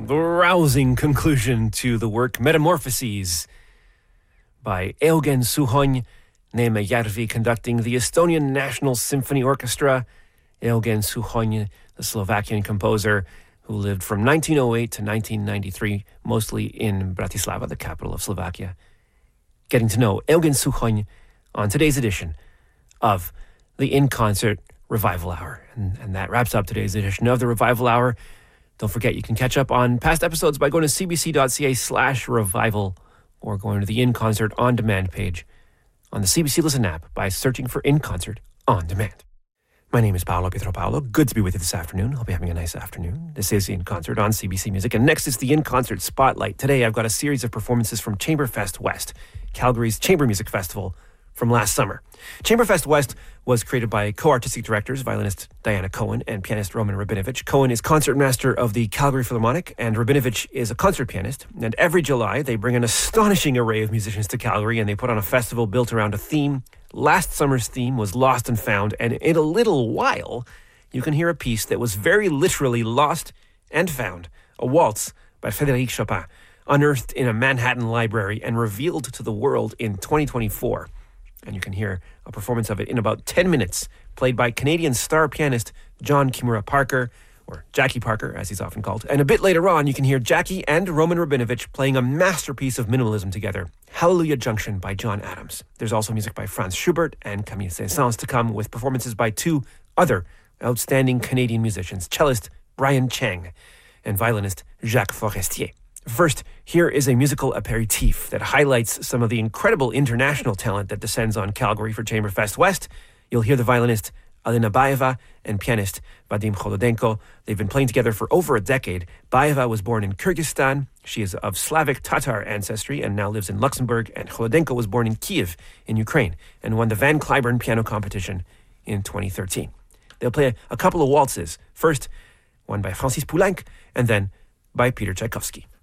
the rousing conclusion to the work Metamorphoses by Eugen Suhony Järvi, conducting the Estonian National Symphony Orchestra. Eugen Suhony, the Slovakian composer who lived from 1908 to 1993, mostly in Bratislava, the capital of Slovakia. Getting to know Eugen Suhony on today's edition of the In Concert Revival Hour. And that wraps up today's edition of the Revival Hour. Don't forget, you can catch up on past episodes by going to cbc.ca/revival or going to the In Concert On Demand page on the CBC Listen app by searching for In Concert On Demand. My name is Paolo Pietro-Paolo. Good to be with you this afternoon. Hope you're having a nice afternoon. This is the In Concert on CBC Music. And next is the In Concert Spotlight. Today I've got a series of performances from Chamberfest West, Calgary's chamber music festival from last summer. Chamberfest West was created by co-artistic directors, violinist Diana Cohen and pianist Roman Rabinovich. Cohen is concertmaster of the Calgary Philharmonic, and Rabinovich is a concert pianist. And every July, they bring an astonishing array of musicians to Calgary, and they put on a festival built around a theme. Last summer's theme was Lost and Found, and in a little while, you can hear a piece that was very literally lost and found, a waltz by Frédéric Chopin, unearthed in a Manhattan library and revealed to the world in 2024. And you can hear a performance of it in about 10 minutes, played by Canadian star pianist John Kimura Parker, or Jackie Parker, as he's often called. And a bit later on, you can hear Jackie and Roman Rabinovich playing a masterpiece of minimalism together, Hallelujah Junction by John Adams. There's also music by Franz Schubert and Camille Saint-Saëns to come, with performances by two other outstanding Canadian musicians, cellist Brian Chang and violinist Jacques Forestier. First, here is a musical aperitif that highlights some of the incredible international talent that descends on Calgary for Chamberfest West. You'll hear the violinist Alina Baeva and pianist Vadim Kholodenko. They've been playing together for over a decade. Baeva was born in Kyrgyzstan. She is of Slavic Tatar ancestry and now lives in Luxembourg. And Kholodenko was born in Kiev in Ukraine and won the Van Cliburn piano competition in 2013. They'll play a couple of waltzes. First, one by Francis Poulenc, and then by Peter Tchaikovsky.